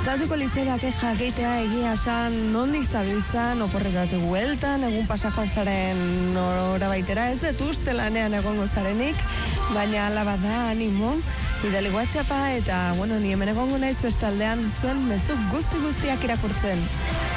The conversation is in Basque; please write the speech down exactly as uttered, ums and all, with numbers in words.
Gustatuko litzaidake jakitea egia esan nondik zabiltzan, oporretatik bueltan, egun pasa joan zaren norabaitera, ez dut uste lanean egongo zarenik, baina ala bat da, animo, bidali WhatsAppa eta, bueno, ni hemen egongo naiz bestaldean zuen mezu guzti guztiak irakurtzen.